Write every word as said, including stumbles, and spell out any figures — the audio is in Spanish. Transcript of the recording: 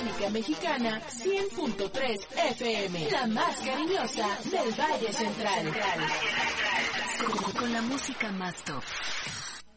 Sinfónica Mexicana cien punto tres F M, la más cariñosa del Valle Central. Con, con la música más top.